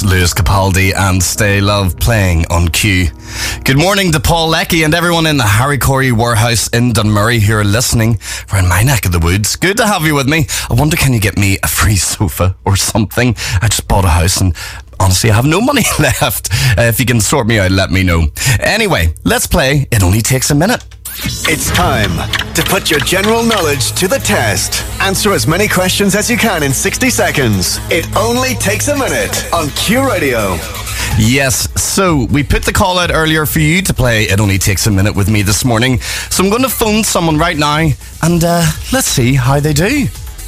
Lewis Capaldi and Stay Love playing on Q. Good morning to Paul Leckie and everyone in the Harry Corey warehouse in Dunmurry who are listening around my neck of the woods. Good to have you with me. I wonder, can you get me a free sofa or something? I just bought a house and honestly I have no money left. If you can sort me out, let me know. Anyway, let's play It Only Takes a Minute. It's time to put your general knowledge to the test. Answer as many questions as you can in 60 seconds. It only takes a minute on Q Radio. Yes, so we put the call out earlier for you to play It Only Takes a Minute with me this morning. So I'm going to phone someone right now and let's see how they do.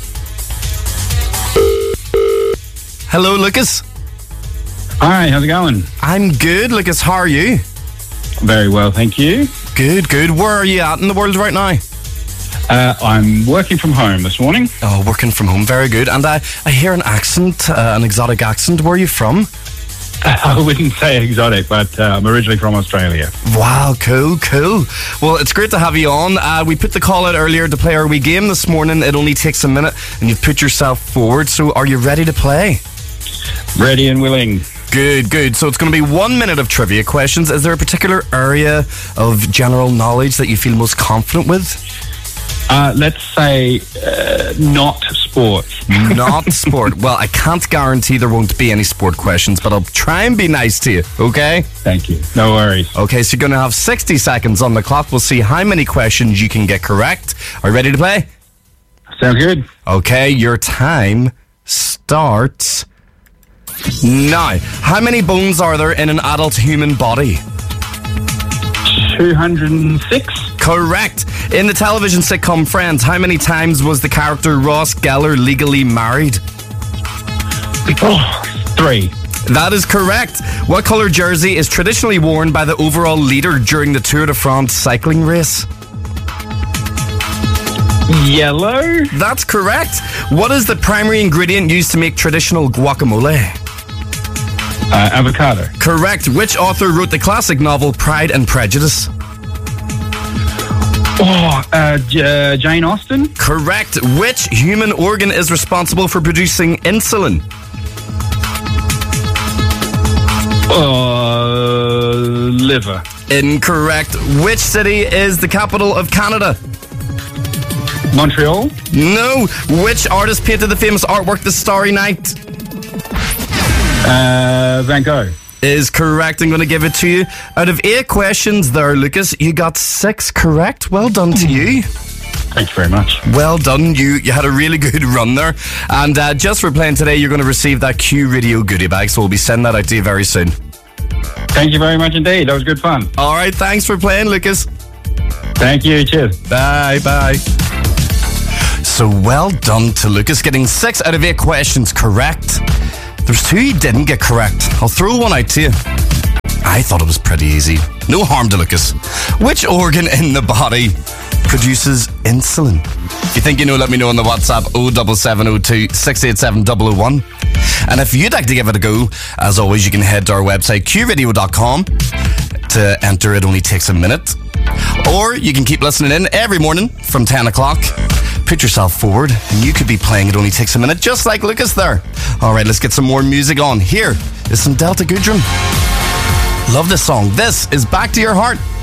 Hello, Lucas. Hi, how's it going? I'm good, Lucas. How are you? Very well, thank you. Good, good. Where are you at in the world right now? I'm working from home this morning. Oh, working from home. Very good. And I hear an accent, an exotic accent. Where are you from? I wouldn't say exotic, but I'm originally from Australia. Wow, cool, cool. Well, it's great to have you on. We put the call out earlier to play our wee game this morning. It only takes a minute, and you've put yourself forward. So are you ready to play? Ready and willing. Good, good. So it's going to be 1 minute of trivia questions. Is there a particular area of general knowledge that you feel most confident with? Let's say not sports. Not sport. Well, I can't guarantee there won't be any sport questions, but I'll try and be nice to you, okay? Thank you. No worries. Okay, so you're going to have 60 seconds on the clock. We'll see how many questions you can get correct. Are you ready to play? Sounds good. Okay, your time starts now. How many bones are there in an adult human body? 206. Correct. In the television sitcom Friends, how many times was the character Ross Geller legally married? 3. That is correct. What colour jersey is traditionally worn by the overall leader during the Tour de France cycling race? Yellow. That's correct. What is the primary ingredient used to make traditional guacamole? Avocado. Correct. Which author wrote the classic novel Pride and Prejudice? Jane Austen. Correct. Which human organ is responsible for producing insulin? Liver. Incorrect. Which city is the capital of Canada? Montreal. No. Which artist painted the famous artwork The Starry Night? Van Gogh. Is correct. I'm going to give it to you. Out of 8 questions there, Lucas, you got 6 correct. Well done to you. Thank you very much. Well done. You had a really good run there. And just for playing today, you're going to receive that Q Radio goodie bag, so we'll be sending that out to you very soon. Thank you very much indeed. That was good fun. All right. Thanks for playing, Lucas. Thank you. Cheers. Bye. Bye. So well done to Lucas, getting 6 out of 8 questions correct. There's 2 he didn't get correct. I'll throw one out to you. I thought it was pretty easy. No harm to Lucas. Which organ in the body produces insulin? If you think you know, let me know on the WhatsApp 07702 687 001. And if you'd like to give it a go, as always, you can head to our website qradio.com to enter It Only Takes a Minute. Or you can keep listening in every morning from 10 o'clock. Put yourself forward and you could be playing It Only Takes a Minute, just like Lucas there. Alright, let's get some more music on. Here is some Delta Goodrem. Love this song. This is Back to Your Heart.